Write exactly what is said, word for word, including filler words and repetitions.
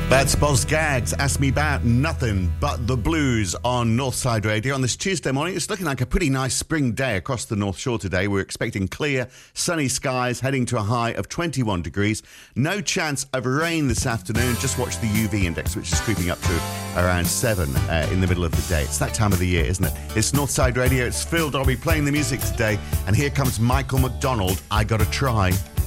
That's Boz Gags. Ask me about nothing but the blues on Northside Radio on this Tuesday morning. It's looking like a pretty nice spring day across the North Shore today. We're expecting clear, sunny skies, heading to a high of twenty-one degrees. No chance of rain this afternoon. Just watch the U V index, which is creeping up to around seven uh, in the middle of the day. It's that time of the year, isn't it? It's Northside Radio. It's Phil Dobby playing the music today. And here comes Michael McDonald. I Gotta Try.